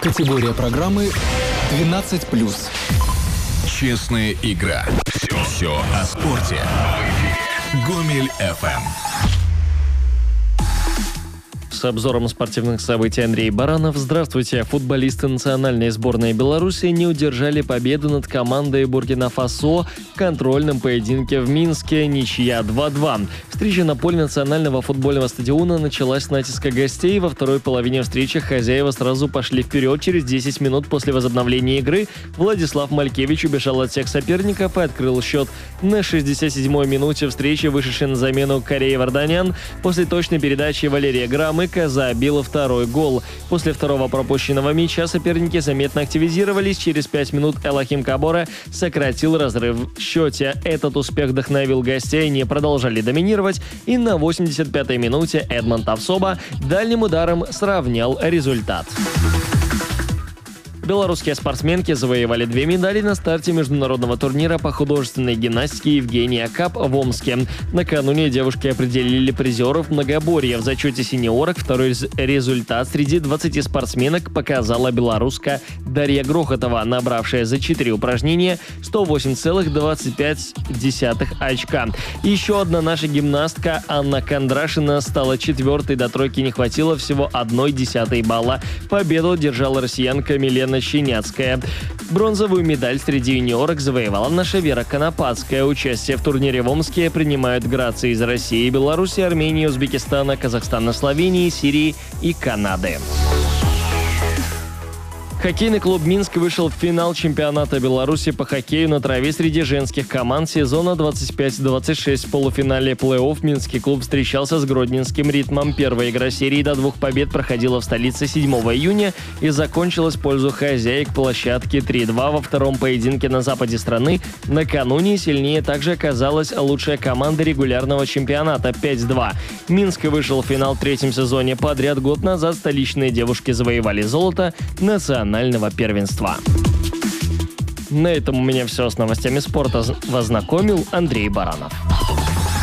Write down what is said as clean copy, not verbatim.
Категория программы 12+. Честная игра. Все о спорте. Гомель FM. С обзором спортивных событий Андрей Баранов. Здравствуйте. Футболисты национальной сборной Беларуси не удержали победу над командой Буркина-Фасо в контрольном поединке в Минске. Ничья 2-2. Встреча на поле национального футбольного стадиона началась с натиска гостей. Во второй половине встречи хозяева сразу пошли вперед. Через 10 минут после возобновления игры Владислав Малькевич убежал от всех соперников и открыл счет. На 67-й минуте встречи вышедший на замену Корей Варданян после точной передачи Валерия Громыка забил второй гол. После второго пропущенного мяча соперники заметно активизировались. Через 5 минут Элохим Кабора сократил разрыв в счете. Этот успех вдохновил гостей, они продолжали доминировать, и на 85-й минуте Эдмонд Тавсоба дальним ударом сравнял результат. Белорусские спортсменки завоевали 2 медали на старте международного турнира по художественной гимнастике «Евгения Кап» в Омске. Накануне девушки определили призеров многоборья. В зачете сеньорок второй результат среди 20 спортсменок показала белоруска Дарья Грохотова, набравшая за 4 упражнения 108,25 очка. Еще одна наша гимнастка Анна Кондрашина стала 4-й, до тройки не хватило всего 0,1 балла. Победу одержала россиянка Милена Щеняцкая. Бронзовую медаль среди юниорок завоевала наша Вера Конопадская. Участие в турнире в Омске принимают грации из России, Беларуси, Армении, Узбекистана, Казахстана, Словении, Сирии и Канады. Хоккейный клуб «Минск» вышел в финал чемпионата Беларуси по хоккею на траве среди женских команд сезона 25-26. В полуфинале плей-офф минский клуб встречался с гродненским «Ритмом». Первая игра серии до 2 побед проходила в столице 7 июня и закончилась в пользу хозяек площадки 3-2. Во втором поединке на западе страны накануне сильнее также оказалась лучшая команда регулярного чемпионата 5-2. Минск вышел в финал в 3-м сезоне подряд. Год назад столичные девушки завоевали золото национального первенства. На этом у меня все с новостями спорта. Вас знакомил Андрей Баранов.